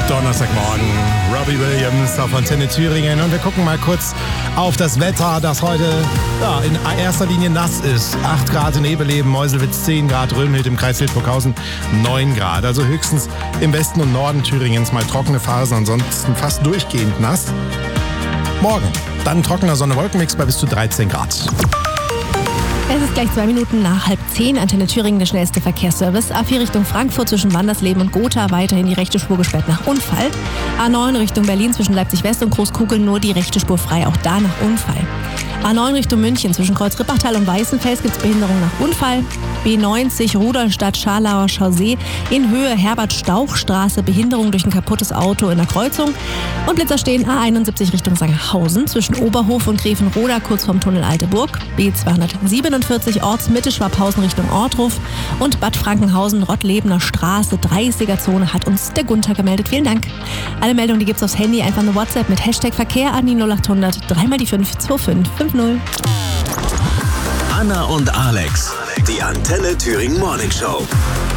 Donnerstagmorgen, Robbie Williams auf Antenne Thüringen und wir gucken mal kurz auf das Wetter, das heute in erster Linie nass ist. 8 Grad in Ebeleben, Meuselwitz 10 Grad, Römhild im Kreis Hildburghausen 9 Grad. Also höchstens im Westen und Norden Thüringens mal trockene Phasen, ansonsten fast durchgehend nass. Morgen dann trockener Sonne-Wolkenmix bei bis zu 13 Grad. Es ist gleich 2 Minuten nach 9:30. Antenne Thüringen, der schnellste Verkehrsservice. A4 Richtung Frankfurt zwischen Wandersleben und Gotha weiterhin die rechte Spur gesperrt nach Unfall. A9 Richtung Berlin zwischen Leipzig West und Großkugeln nur die rechte Spur frei, auch da nach Unfall. A9 Richtung München zwischen Kreuz-Rippachtal und Weißenfels gibt es Behinderung nach Unfall. B90 Rudolstadt Scharlauer Chaussee in Höhe Herbert-Stauch-Straße, Behinderung durch ein kaputtes Auto in der Kreuzung. Und Blitzer stehen A71 Richtung Sangerhausen zwischen Oberhof und Grevenroda kurz vorm Tunnel Alteburg. B247 Ortsmitte Schwabhausen Richtung Ortruf und Bad Frankenhausen Rottlebener Straße 30er-Zone hat uns der Gunther gemeldet. Vielen Dank. Alle Meldungen, die gibt's aufs Handy, einfach eine WhatsApp mit Hashtag Verkehr an die 0800 3 die 5 2550. Anna und Alex, die Antenne Thüringen Morning Show.